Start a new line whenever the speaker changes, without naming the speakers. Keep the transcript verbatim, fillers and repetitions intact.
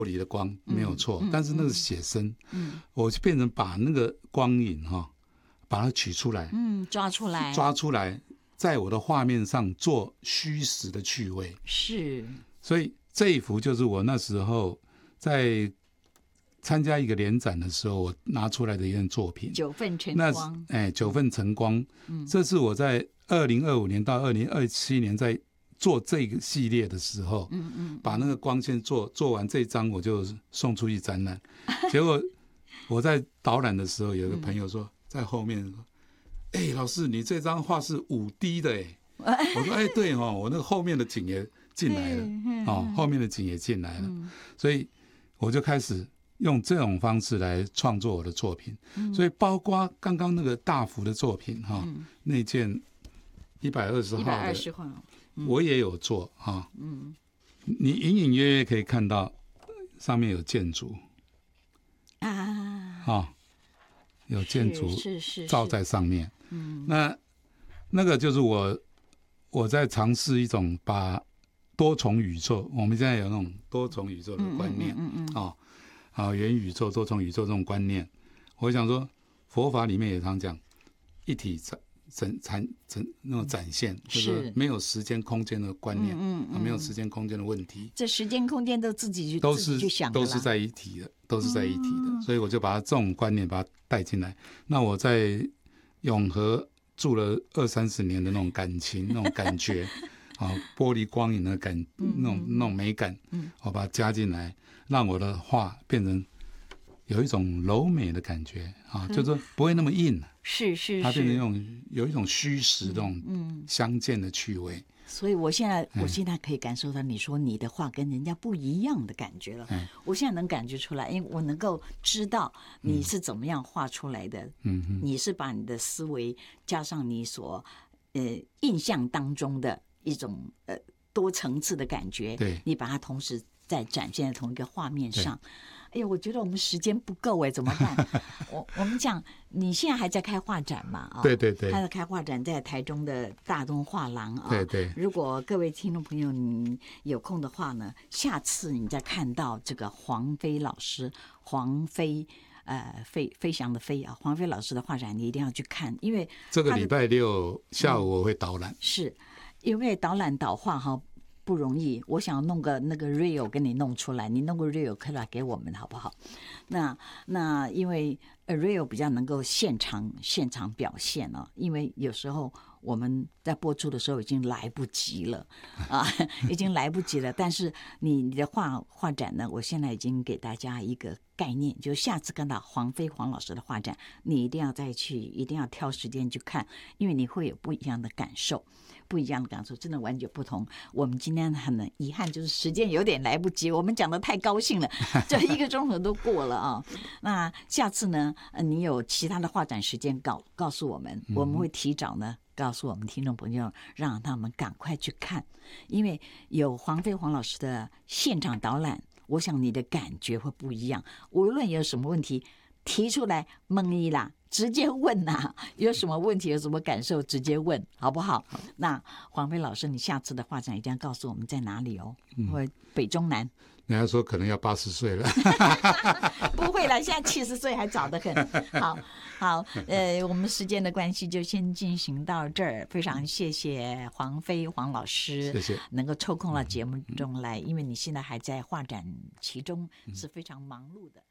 璃的光没有错，
嗯、
但是那个写生，
嗯，
我就变成把那个光影哈、哦，把它取出来，
嗯，抓出来，
抓出来，在我的画面上做虚实的趣味。
是，
所以这一幅就是我那时候在参加一个联展的时候，我拿出来的一件作品。
九份晨光，
哎，九份晨光，
嗯，
这是我在二零二五年到二零二七年在做这个系列的时候，
嗯嗯，
把那个光线做做完这张，我就送出去展览。结果我在导览的时候，有个朋友说、嗯、在后面说：“哎、欸，老师，你这张画是五 D 的哎。”我说：“哎、欸，对哈、哦，我那个后面的景也进来了，哦，后面的景也进来了，
嗯、
所以我就开始用这种方式来创作我的作品。嗯、所以包括刚刚那个大幅的作品哈、哦嗯，那件一百二十号的，一百二十号。”我也有做哈，嗯，你隐隐约约可以看到上面有建筑啊，哦，有建筑照在上面，嗯，那那个就是我我在尝试一种把多重宇宙，我们现在有那种多重宇宙的观念，嗯嗯嗯，哦，啊，元宇宙、多重宇宙这种观念，我想说佛法里面也常讲一体展展展那种展现，就是没有时间空间的观念，嗯嗯嗯、没有时间空间的问题。
这时间空间都自己
都是
自己去想的啦，
都是在一起的，都是在一起的。嗯、所以我就把它这种观念把它带进来。那我在永和住了二三十年的那种感情、那种感觉，啊，玻璃光影的感，那种那种美感，嗯，我把它加进来，让我的画变成有一种柔美的感觉啊，就是说不会那么硬。
是是是，
它变成用有一种虚实这种相间的趣味、嗯嗯、
所以我现在我现在可以感受到你说你的画跟人家不一样的感觉了、嗯、我现在能感觉出来，因为我能够知道你是怎么样画出来的、嗯、你是把你的思维加上你所呃印象当中的一种呃多层次的感觉，
对，
你把它同时在展现在同一个画面上。哎呀，我觉得我们时间不够哎，怎么办？我我们讲，你现在还在开画展嘛？啊、哦，
对对对，
还在开画展，在台中的大东画廊啊、哦。
对对。
如果各位听众朋友你有空的话呢，下次你再看到这个黄飞老师，黄飞呃飞飞翔的飞啊，黄飞老师的画展，你一定要去看，因为
这个礼拜六下午我会导览。嗯、
是因为导览导画哈。不容易，我想弄个那个 reel 给你弄出来，你弄个 reel 可以来给我们好不好？那那因为 reel 比较能够现场现场表现哦，因为有时候我们在播出的时候已经来不及了啊，已经来不及了。但是你你的画画展呢，我现在已经给大家一个概念，就下次看到黄飞黄老师的画展，你一定要再去，一定要挑时间去看，因为你会有不一样的感受。不一样的感受，真的完全不同。我们今天很遗憾，就是时间有点来不及，我们讲的太高兴了，这一个钟头都过了啊。那下次呢，你有其他的画展时间告告诉我们，我们会提早呢告诉我们听众朋友，让他们赶快去看，因为有黄飞黄老师的现场导览，我想你的感觉会不一样。无论有什么问题提出来蒙一啦，直接问呐、啊，有什么问题有什么感受直接问，好不好？好，那黄飞老师，你下次的画展一定要告诉我们在哪里哦，或、嗯、北中南。
人家说可能要八十岁了，
不会啦，现在七十岁还早得很。好，好，呃，我们时间的关系就先进行到这儿。非常谢谢黄飞黄老师，
谢谢
能够抽空到节目中来，因为你现在还在画展其中，是非常忙碌的。